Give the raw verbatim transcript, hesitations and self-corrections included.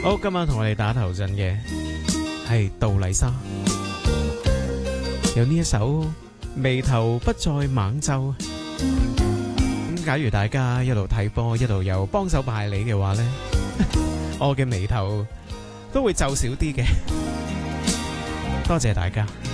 好，今晚同我哋打頭陣嘅係杜麗莎，有呢一首眉頭不再猛皺。咁假如大家一路睇波，一路有幫手拜你嘅話呢，我嘅眉頭都會皺少啲嘅。多謝大家。